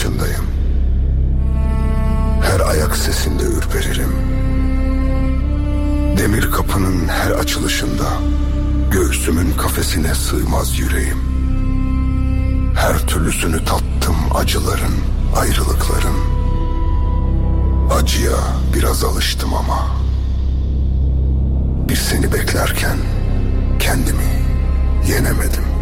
başındayım. Her ayak sesinde ürperirim. Demir kapının her açılışında göğsümün kafesine sığmaz yüreğim. Her türlüsünü tattım acıların, ayrılıkların. Acıya biraz alıştım ama bir seni beklerken kendimi yenemedim.